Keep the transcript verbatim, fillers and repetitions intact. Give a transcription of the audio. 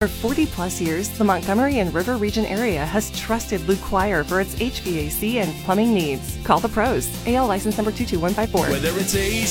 For forty plus years, the Montgomery and River Region area has trusted Luke Quire for its H V A C and plumbing needs. Call the pros. A L license number two two one five four. Whether it's A